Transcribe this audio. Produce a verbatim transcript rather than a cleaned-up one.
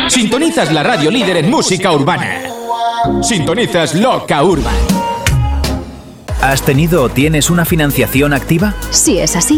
Sintonizas la radio líder en música urbana. Sintonizas Loca Urban. ¿Has tenido o tienes una financiación activa? Si es así,